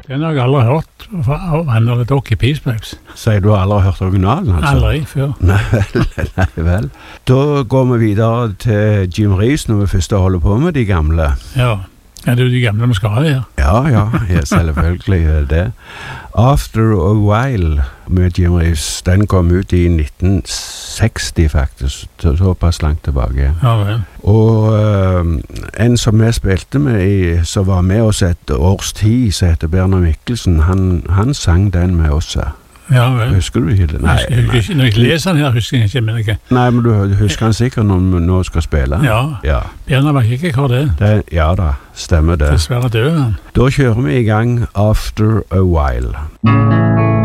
Den har jeg aldri hørt av han eller Docky Peace Pipes. Sier du aldri har hørt originalen, altså? Aldri før. Nei vel. Da går vi videre til Jim Reeves når vi først holder på med de gamle. Ja, det er jo de gamle vi skal ha her. Ja, selvfølgelig er det. After a While med Jim Reeves, den kom ut i 1960 faktisk, såpass langt tilbake. Ja, vel. Og en som vi spilte med, som var med oss et års tid, som heter Bernard Mikkelsen, han sang den med oss. Ja, vel. Husker du ikke det? Nei. Når jeg leser den her, husker jeg ikke, men ikke. Nei, men du husker han sikkert når vi nå skal spille? Ja. Bjørnar var ikke hva det. Ja da, stemmer det. Dessverre død han. Da kjører vi i gang After a While.